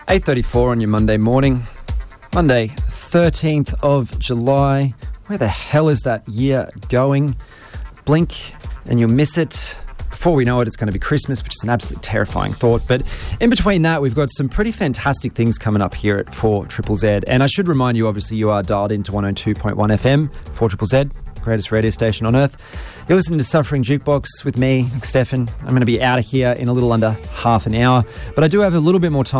8:34 on your Monday morning. Monday, 13th of July. Where the hell is that year going? Blink and you'll miss it. Before we know it, it's going to be Christmas, which is an absolutely terrifying thought. But in between that, we've got some pretty fantastic things coming up here at 4ZZZ. And I should remind you, obviously, you are dialed into 102.1 FM, 4ZZZ, greatest radio station on earth. You're listening to Suffering Jukebox with me, Stefan. I'm going to be out of here in a little under half an hour. But I do have a little bit more time